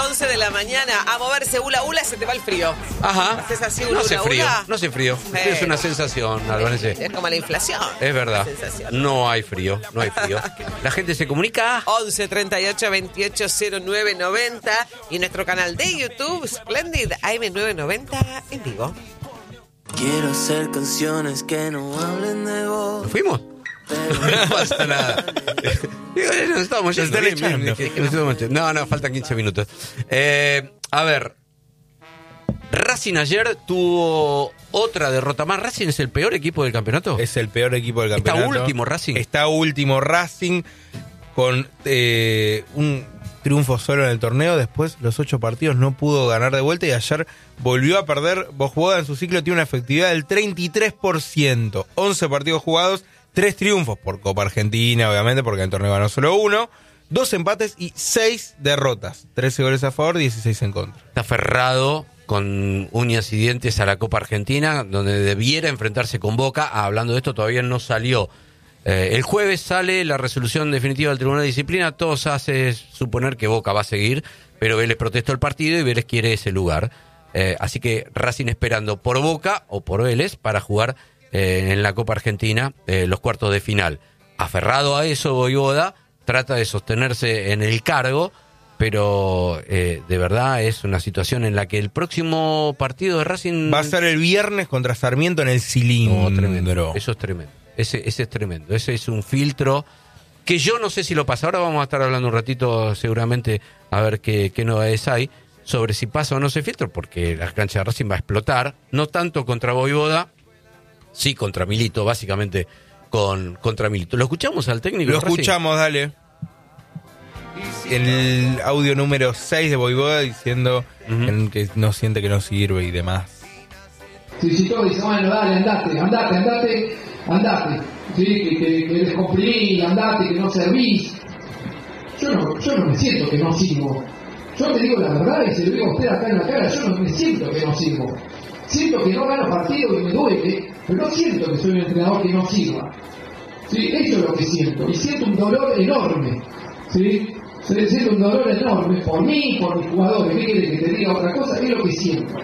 11 de la mañana, a moverse hula hula, se te va el frío. Ajá. ¿Haces así No hula hace frío, hula? no hace frío. Es una sensación, Albanese. Es como la inflación. Es verdad. No hay frío, no hay frío. La gente se comunica. 11 38 28 09 90 y nuestro canal de YouTube, Splendid AM990 en vivo. Quiero hacer canciones que no hablen de vos. ¿Nos fuimos? No pasa nada. Digo, ya nos estamos yendo. No, faltan 15 minutos. A ver. Racing ayer tuvo otra derrota más. ¿Racing es el peor equipo del campeonato? Es el peor equipo del campeonato. ¿Está último Racing? Está último Racing con un triunfo solo en el torneo. Después los 8 partidos no pudo ganar de vuelta y ayer volvió a perder. Bojuboda en su ciclo tiene una efectividad del 33%. 11 partidos jugados, 3 triunfos por Copa Argentina, obviamente, porque en el torneo ganó solo 1. 2 empates y 6 derrotas. 13 goles a favor, 16 en contra. Está aferrado con uñas y dientes a la Copa Argentina, donde debiera enfrentarse con Boca. Hablando de esto, todavía no salió. El jueves sale la resolución definitiva del Tribunal de Disciplina. Todos hace suponer que Boca va a seguir, pero Vélez protestó el partido y Vélez quiere ese lugar. Así que Racing esperando por Boca o por Vélez para jugar en la Copa Argentina los cuartos de final. Aferrado a eso, Voivoda trata de sostenerse en el cargo, pero de verdad es una situación en la que el próximo partido de Racing va a ser el viernes contra Sarmiento en el Cilindro. No, tremendo. Eso es tremendo. Ese es tremendo. Ese es un filtro que yo no sé si lo pasa. Ahora vamos a estar hablando un ratito seguramente a ver qué novedades hay sobre si pasa o no ese filtro, porque la cancha de Racing va a explotar, no tanto contra Voivoda, sí contra Milito, básicamente contra Milito. ¿Lo escuchamos al técnico? Lo escuchamos, dale. En el audio número 6 de Voivoda diciendo que no siente que no sirve y demás. Si todo dice, bueno, dale, andate. Sí, que descomprimís, andate, que no servís. Yo no me siento que no sirvo. Yo te digo la verdad y se lo digo a usted acá en la cara, yo no me siento que no sirvo. Siento que no gano partido y me duele, pero no siento que soy un entrenador que no sirva. Sí, eso es lo que siento. Y siento un dolor enorme. ¿Sí? Siento un dolor enorme por mí, por mis jugadores. ¿Qué quiere que te diga otra cosa? Es lo que siento.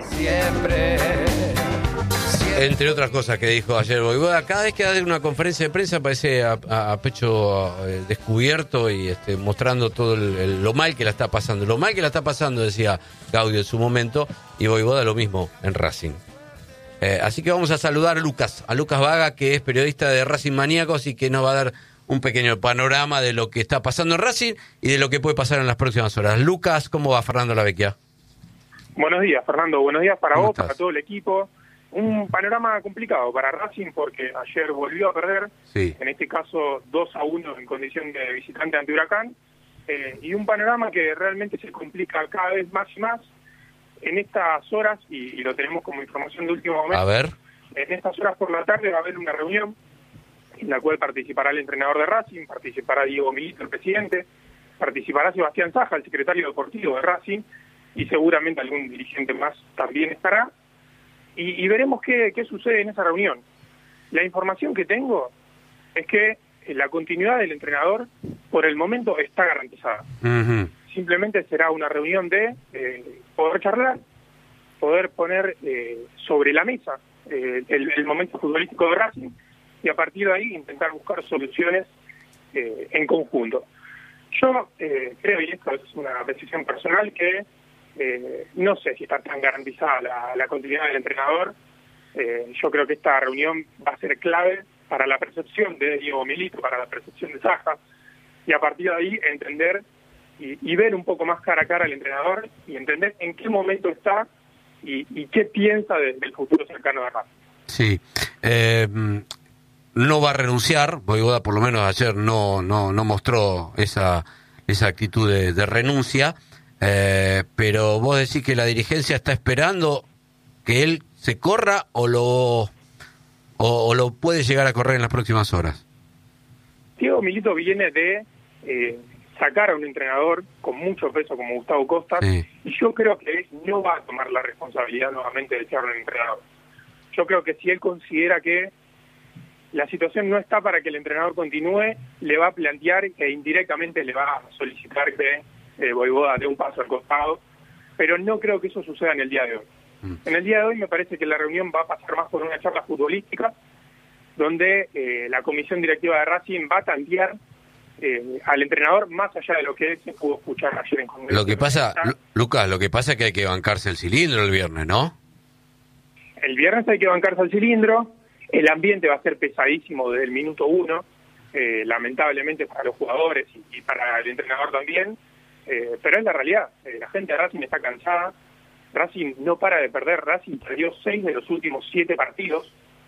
Entre otras cosas que dijo ayer Voivoda, cada vez que da una conferencia de prensa parece a pecho descubierto y mostrando todo lo mal que la está pasando. Lo mal que la está pasando, decía Gaudio en su momento, y Voivoda lo mismo en Racing. Así que vamos a saludar a Lucas Vaga, que es periodista de Racing Maníacos y que nos va a dar un pequeño panorama de lo que está pasando en Racing y de lo que puede pasar en las próximas horas. Lucas, ¿cómo va Fernando Lavecchia? Buenos días, Fernando. Buenos días para vos, estás? para todo el equipo. Un panorama complicado para Racing porque ayer volvió a perder, Sí. en este caso 2-1 en condición de visitante ante Huracán, y un panorama que realmente se complica cada vez más y más en estas horas, y lo tenemos como información de último momento. A ver. En estas horas por la tarde va a haber una reunión en la cual participará el entrenador de Racing, participará Diego Milito, el presidente, participará Sebastián Saja, el secretario deportivo de Racing, y seguramente algún dirigente más también estará. Y veremos qué sucede en esa reunión. La información que tengo es que la continuidad del entrenador por el momento está garantizada. Uh-huh. Simplemente será una reunión de poder charlar, poder poner sobre la mesa el momento futbolístico de Racing y a partir de ahí intentar buscar soluciones en conjunto. Yo creo, y esto es una decisión personal, que no sé si está tan garantizada la continuidad del entrenador. Yo creo que esta reunión va a ser clave para la percepción de Diego Milito, para la percepción de Saja, y a partir de ahí entender y ver un poco más cara a cara al entrenador y entender en qué momento está y qué piensa del futuro cercano de Racing. Sí. No va a renunciar, Voivoda por lo menos ayer no mostró esa actitud de renuncia. Pero vos decís que la dirigencia está esperando que él se corra o lo puede llegar a correr en las próximas horas. Diego Milito viene de sacar a un entrenador con mucho peso como Gustavo Costa, Sí. y yo creo que él no va a tomar la responsabilidad nuevamente de echar a un entrenador. Yo creo que si él considera que la situación no está para que el entrenador continúe, le va a plantear e indirectamente le va a solicitar que Voivoda dé un paso al costado pero no creo que eso suceda en el día de hoy. En el día de hoy me parece que la reunión va a pasar más por una charla futbolística, donde la comisión directiva de Racing va a tantear al entrenador más allá de lo que se pudo escuchar ayer en Congreso. Lo que pasa, Lucas, lo que pasa es que hay que bancarse el cilindro el viernes, ¿no? El viernes hay que bancarse el cilindro, el ambiente va a ser pesadísimo desde el minuto 1, lamentablemente para los jugadores y para el entrenador también, pero es la realidad, la gente de Racing está cansada, Racing no para de perder, Racing perdió 6 de los últimos 7 partidos,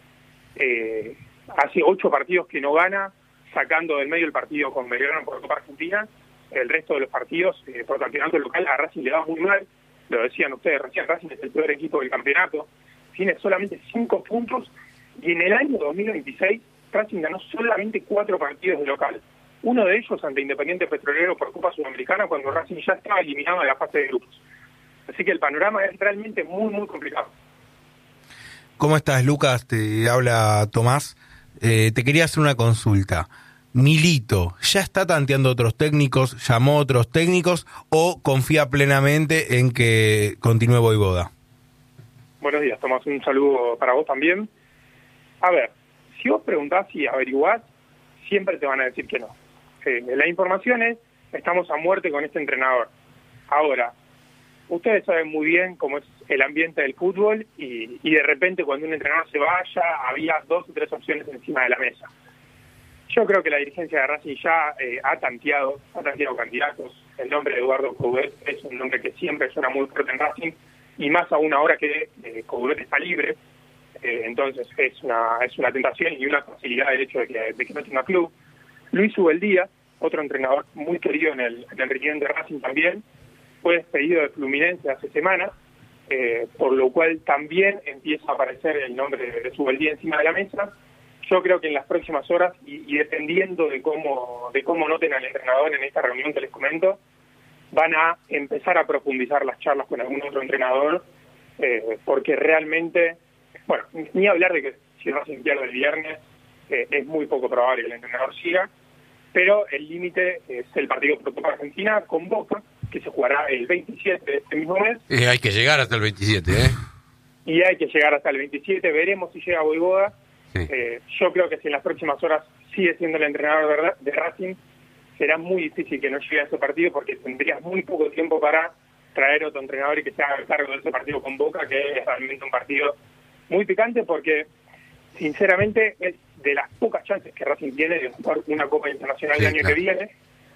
hace 8 partidos que no gana, sacando del medio el partido con Belgrano por Copa Argentina, el resto de los partidos por campeonato local a Racing le va muy mal, lo decían ustedes recién, Racing es el peor equipo del campeonato, tiene solamente 5 puntos, y en el año 2026 Racing ganó solamente 4 partidos de local, uno de ellos ante Independiente Petrolero por Copa Sudamericana, cuando Racing ya estaba eliminado de la fase de grupos. Así que el panorama es realmente muy, muy complicado. ¿Cómo estás, Lucas? Te habla Tomás. Te quería hacer una consulta. Milito, ¿ya está tanteando otros técnicos, llamó a otros técnicos o confía plenamente en que continúe Vojvoda? Buenos días, Tomás. Un saludo para vos también. A ver, si vos preguntás y averiguás, siempre te van a decir que no. La información es, estamos a muerte con este entrenador. Ahora, ustedes saben muy bien cómo es el ambiente del fútbol y de repente cuando un entrenador se vaya, había 2 o 3 opciones encima de la mesa. Yo creo que la dirigencia de Racing ya ha tanteado candidatos. El nombre de Eduardo Coudet es un nombre que siempre suena muy fuerte en Racing, y más aún ahora que Coudet está libre. Entonces es una tentación y una facilidad el hecho de que no tenga club. Luis Ubeldía, otro entrenador muy querido en el riñón de Racing también, fue despedido de Fluminense hace semanas, por lo cual también empieza a aparecer el nombre de Ubeldía encima de la mesa. Yo creo que en las próximas horas, y dependiendo de cómo noten al entrenador en esta reunión que les comento, van a empezar a profundizar las charlas con algún otro entrenador, porque realmente, bueno, ni hablar de que si Racing pierde el viernes, es muy poco probable que el entrenador siga, pero el límite es el partido por Copa Argentina con Boca, que se jugará el 27 de este mismo mes. Hay que llegar hasta el 27, ¿eh? Y hay que llegar hasta el 27, veremos si llega Vojvoda. Sí. Yo creo que si en las próximas horas sigue siendo el entrenador de Racing, será muy difícil que no llegue a ese partido, porque tendrías muy poco tiempo para traer otro entrenador y que se haga cargo de ese partido con Boca, que es realmente un partido muy picante, porque sinceramente es de las pocas chances que Racing tiene de jugar una Copa Internacional el año que viene.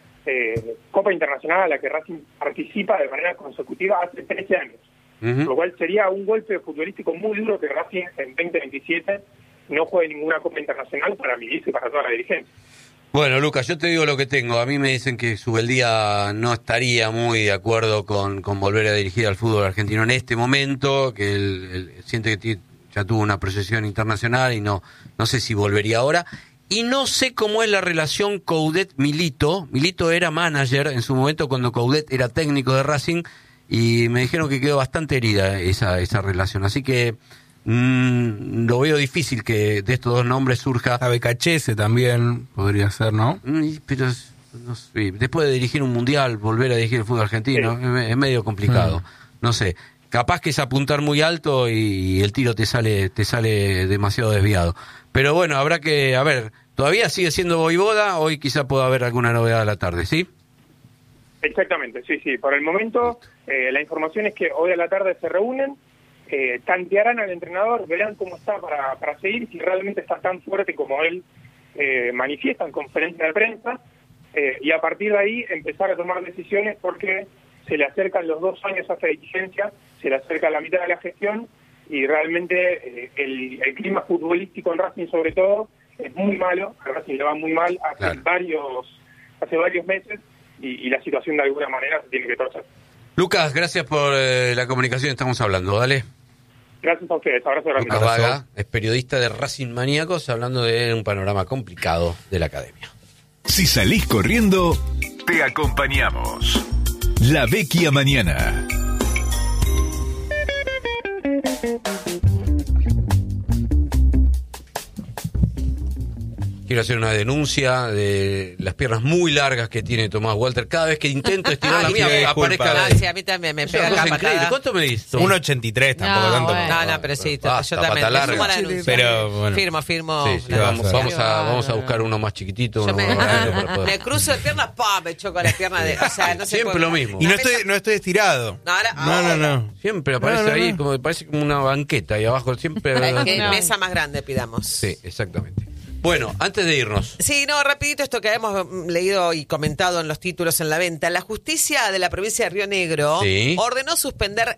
Copa Internacional a la que Racing participa de manera consecutiva hace 13 años, lo cual sería un golpe futbolístico muy duro que Racing en 2027 no juegue ninguna Copa Internacional para Milito y para toda la dirigencia. Bueno, Lucas, yo te digo lo que tengo. A mí me dicen que Ubeldía no estaría muy de acuerdo con volver a dirigir al fútbol argentino en este momento, que él siente que ya tuvo una proyección internacional y no sé si volvería ahora. Y no sé cómo es la relación Coudet-Milito. Milito era manager en su momento cuando Coudet era técnico de Racing, y me dijeron que quedó bastante herida esa relación. Así que lo veo difícil que de estos dos nombres surja. A Becachese también podría ser, ¿no? Pero no sé, después de dirigir un mundial, volver a dirigir el fútbol argentino es medio complicado. No sé, capaz que es apuntar muy alto y el tiro te sale demasiado desviado. Pero bueno, habrá que, a ver, todavía sigue siendo Vojvoda, hoy quizá pueda haber alguna novedad a la tarde, ¿sí? Exactamente, sí. Por el momento, la información es que hoy a la tarde se reúnen, tantearán al entrenador, verán cómo está para seguir, si realmente está tan fuerte como él manifiesta en conferencia de prensa, y a partir de ahí empezar a tomar decisiones, porque se le acercan los 2 años hasta vigencia, se le acerca la mitad de la gestión, y realmente el clima futbolístico en Racing sobre todo es muy malo. A Racing le va muy mal hace varios meses, y la situación de alguna manera se tiene que torcer. Lucas, gracias por la comunicación, estamos hablando, dale. Gracias a ustedes, abrazo grande. Lucas Vaga es periodista de Racing Maníacos, hablando de un panorama complicado de la academia. Si salís corriendo, te acompañamos. La Vecchia Mañana. Quiero hacer una denuncia de las piernas muy largas que tiene Tomás Walter. Cada vez que intento estirar la mía, aparezca la... Sí, a mí también me pega acá patada. ¿Cuánto me diste? 1.83, tampoco No, tanto. bueno. No, pero sí, Basta, yo también. pata Me sumo a la larga. denuncia. Pero, bueno. Firmo. Sí, la denuncia. vamos a buscar uno más chiquitito. Uno más grande para Me poder... cruzo de piernas, me choco las piernas de... O sea, no se Siempre puede- lo mismo. Y La no estoy estirado. No, ahora- No. Siempre aparece No. ahí, parece como una banqueta ahí abajo. Siempre... ¿Qué No. mesa más grande pidamos? Sí, exactamente. Bueno, antes de irnos... Sí, no, rapidito esto que hemos leído y comentado en los títulos en la venta. La justicia de la provincia de Río Negro Sí. ordenó suspender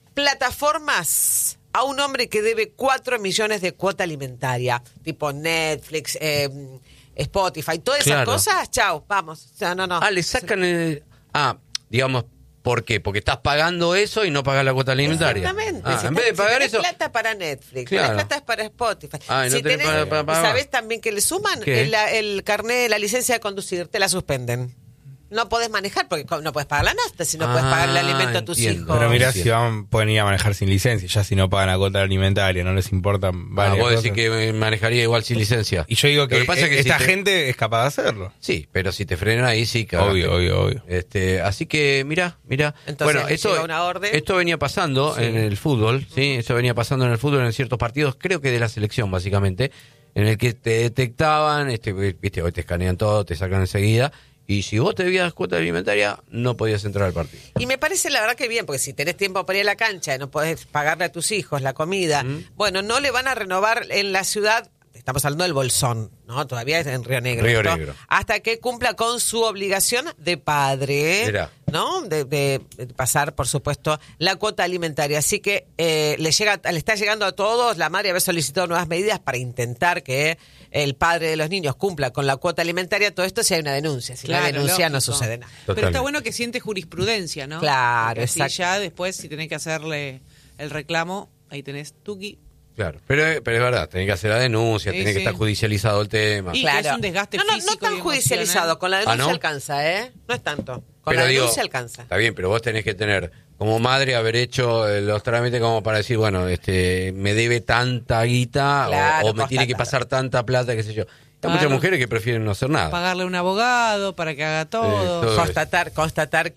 plataformas a un hombre que debe 4 millones de cuota alimentaria, tipo Netflix, Spotify, todas esas Claro. cosas, chao, vamos. O sea, no. le sacan el... digamos, ¿por qué? Porque estás pagando eso y no pagas la cuota alimentaria. Exactamente. En vez de pagar tenés eso... plata para Netflix, Claro. tenés plata para Spotify. Ah, y no tenés para pagar. ¿Sabés también que le suman ¿Qué? el carnet, la licencia de conducir? Te la suspenden. No podés manejar porque no podés pagar la nafta si no podés pagar el alimento a tus entiendo. hijos. Pero mirá Sí. si pueden ir a manejar sin licencia, ya si no pagan la cuota alimentaria, no les importan varias vos decís cosas. que manejaría igual sin licencia. Y yo digo Lo que, pasa es que esta si te- gente es capaz de hacerlo. Sí, pero si te frenan ahí, sí, cagaste. Obvio. Así que, mirá. Entonces, bueno, llega una orden. esto venía pasando en el fútbol, ¿sí? Eso venía pasando en el fútbol en ciertos partidos, creo que de la selección, básicamente, en el que te detectaban, viste, hoy te escanean todo, te sacan enseguida, y si vos te debías cuota alimentaria, no podías entrar al partido. Y me parece la verdad que bien, porque si tenés tiempo para ir a la cancha y no podés pagarle a tus hijos la comida, bueno, no le van a renovar en la ciudad, estamos hablando del Bolsón, ¿no? Todavía es en Río Negro. Río ¿no? Negro. Hasta que cumpla con su obligación de padre, Mirá. ¿no? De pasar, por supuesto, la cuota alimentaria. Así que le está llegando a todos, la madre había solicitado nuevas medidas para intentar que el padre de los niños cumpla con la cuota alimentaria, todo esto si hay una denuncia. Si Claro, no hay denuncia no lógico. sucede nada. Pero Totalmente. está bueno que siente jurisprudencia, ¿no? Claro, Porque así exacto. ya después, si tenés que hacerle el reclamo, ahí tenés tuki. Claro, pero es verdad, tenés que hacer la denuncia, Sí, tenés que sí. estar judicializado el tema. Y que es un desgaste no físico tan y judicializado, emocional. con la denuncia ¿no? alcanza, ¿eh? No es tanto. Con Pero la digo, denuncia alcanza. Está bien, pero vos tenés que tener, como madre, haber hecho los trámites como para decir, bueno, me debe tanta guita Claro, o me tiene que pasar tanta plata, qué sé yo. Hay muchas Claro. mujeres que prefieren no hacer nada. Pagarle a un abogado para que haga todo. todo. Constatar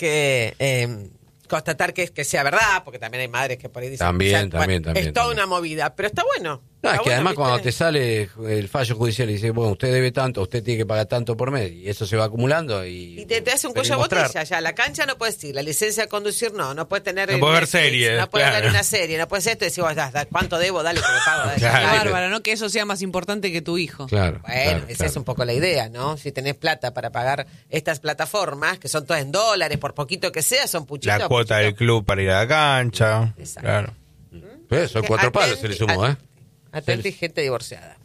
que sea verdad, porque también hay madres que por ahí dicen... También. Es toda una movida, pero está bueno. No, es Está que bueno, además ¿viste? cuando te sale el fallo judicial y dice, bueno, usted debe tanto, usted tiene que pagar tanto por mes, y eso se va acumulando y... Y te hace un cuello de botella ya. La cancha no puedes ir, la licencia de conducir no puedes tener... No puedes ver Netflix, series, no puedes claro. ver una serie, no puedes esto y decir, ¿cuánto debo? Dale, que me pago. Dale, Claro. ya Qué está. bárbaro, ¿no? Que eso sea más importante que tu hijo. Claro. Bueno, esa es un poco la idea, ¿no? Si tenés plata para pagar estas plataformas, que son todas en dólares, por poquito que sea, son puchitos. La cuota del club para ir a la cancha. Exacto. Claro. Pues son 4 palos, se le sumó, ¿eh? Atenti, gente divorciada.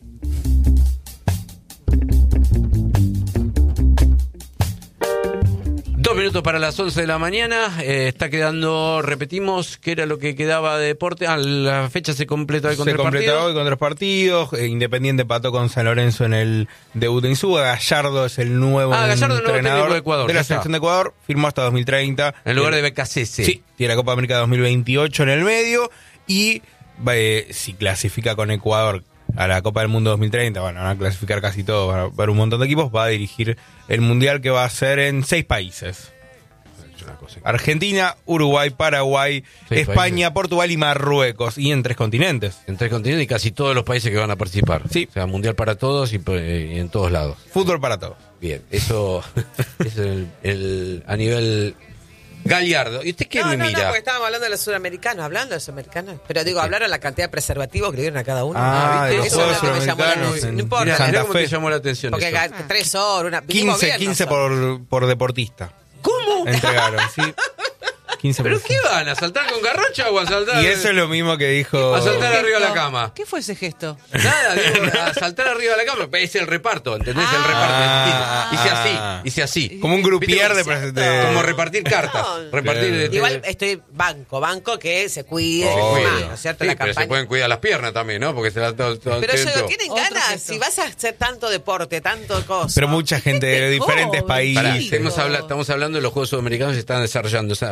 Dos minutos para las 11 de la mañana. Está quedando, repetimos, ¿qué era lo que quedaba de deporte? La fecha se completa hoy con Se 3 completa partidos. hoy con 3 partidos. Independiente pató con San Lorenzo en el debut en Insúa. Gallardo es el nuevo Gallardo, el nuevo entrenador técnico de Ecuador, de ya la está. selección de Ecuador. Firmó hasta 2030. En lugar de BKCC. Sí, tiene la Copa América 2028 en el medio. Y si clasifica con Ecuador a la Copa del Mundo 2030, bueno, van a clasificar casi todos para un montón de equipos, va a dirigir el Mundial que va a ser en 6 países. Argentina, Uruguay, Paraguay, 6 España, países. Portugal y Marruecos. Y en 3 continentes. En 3 continentes y casi todos los países que van a participar. Sí. O sea, mundial para todos y en todos lados. Fútbol para todos. Bien, eso es a nivel Gallardo. ¿Y usted qué No, me no, mira? porque estábamos hablando de los sudamericanos, hablando de los sudamericanos. Pero digo, hablaron la cantidad de preservativos que le dieron a cada uno. Ah, ¿viste? de los Eso es Juegos lo que me llamó la Sudamericanos atención. en No importa. Mirá, Santa mirá cómo te Fe. llamó la atención Porque eso. 3 horas, vinimos 15, bien 15 nosotros. por deportista. ¿Cómo? Entregaron, sí. 15 ¿Pero por- qué van? ¿A saltar con garrocha o a saltar? Y eso es lo mismo que dijo. A saltar arriba de la Gesto. cama. ¿Qué fue ese gesto? Nada, digo, a saltar arriba de la cama. Es el reparto, ¿entendés? El reparto. Hice así. Como un grupier ¿Viste? de. Como repartir cartas. No. Repartir Igual estoy banco que se cuide, Oh, que sí. más, ¿no es cierto? Sí, La pero se campaña. pueden cuidar las piernas también, ¿no? Porque se las Pero yo digo, ¿tienen Otro ganas? gesto. Si vas a hacer tanto deporte, tanto cosa. Pero mucha gente de diferentes joven. países. Pará, Sí. estamos hablando de los Juegos Sudamericanos que se están desarrollando, o sea, pues no todo el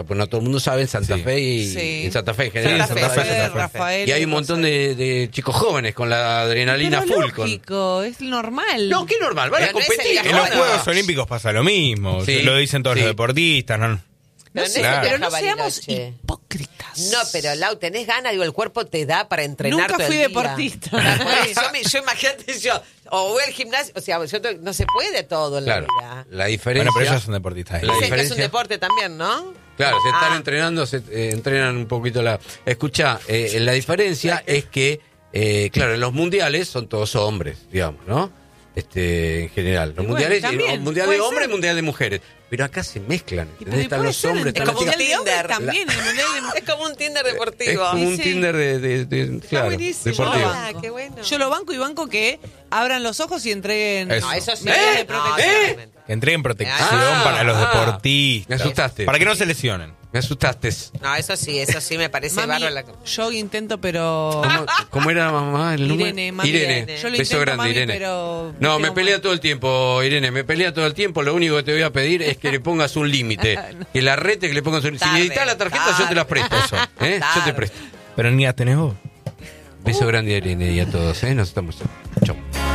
el mundo sabe, en Santa Sí. Fe y Sí. en Santa Fe en general. Santa Fe, Santa Fe. Rafael. Y hay un montón de chicos jóvenes con la adrenalina Pero full. lógico, es normal. No, qué normal, van a Pero no es el competir. viaje En los Bueno. Juegos Olímpicos pasa lo mismo. Sí, Lo dicen todos sí. los deportistas, ¿no? Pero, no, Claro. Pero no viaja seamos Bariloche. hipócritas. No, pero Lau, tenés ganas, digo, el cuerpo te da para entrenar Nunca todo fui el día. deportista. Yo imagínate o voy al gimnasio, o sea, no se puede todo en Claro, la vida. la diferencia. Bueno, pero ellos son deportistas. La Dicen que es un diferencia- deporte también, ¿no? Claro, se están Ah. entrenando, entrenan un poquito la... Escucha, la diferencia es que, claro, en los mundiales son todos hombres, digamos, ¿no? En general. Los Y bueno, mundiales, también, mundial de puede hombres, ser. mundial de mujeres. Pero acá se mezclan, Y ¿entendés? Están puede los ser, hombres, entre están como las un chicas. el mundial de hombres Tinder. también, el mundial de... Es como un Tinder Es deportivo. como un Sí. Tinder de claro, buenísimo. deportivo. Ah, qué bueno. Yo lo banco y banco que abran los ojos y entreguen Eso. No, eso sí. medidas de No, protección. totalmente. Que entreguen protección Ah, para los deportistas. me asustaste. Para que no se lesionen. Me asustaste. No, eso sí me parece Mami, bárbaro. yo intento, pero... ¿Cómo era mamá el número? Irene, mami, Irene. yo lo Beso intento, grande, mami, Irene. pero... No, me me quedo pelea mal. todo el tiempo, Irene, me pelea todo el tiempo. Lo único que te voy a pedir es que le pongas un límite. Que la rete, que le pongas un límite. Si Tarde, necesitas la tarjeta, yo te la presto. tarde. Yo te Tarde. presto. Pero ni las tenés vos. Beso grande a Irene y a todos, ¿eh? Nos estamos. Chau.